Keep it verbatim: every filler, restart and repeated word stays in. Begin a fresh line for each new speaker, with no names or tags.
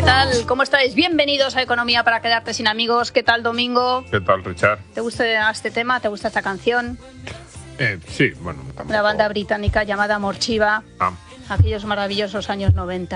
tal? ¿Cómo estáis? Bienvenidos a Economía para quedarte sin amigos. ¿Qué tal, Domingo?
¿Qué tal, Richard?
¿Te gusta este tema? ¿Te gusta esta canción?
Eh, sí, bueno. Tampoco...
Una banda británica llamada Morchiva.
Ah.
Aquellos maravillosos años noventa.